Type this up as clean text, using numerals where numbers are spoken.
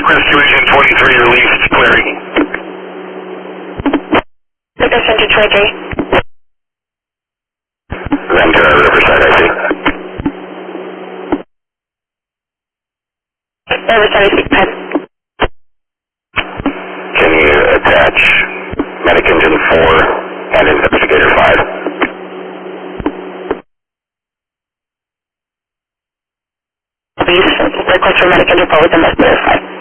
Rescue Agent 23 released, clearing. Victor Center 23. Ventura, Riverside, I see. Riverside, I see. Pen. Can you attach Medic Engine 4 and Investigator 5? Please request for Medic Engine 4 with Investigator 5.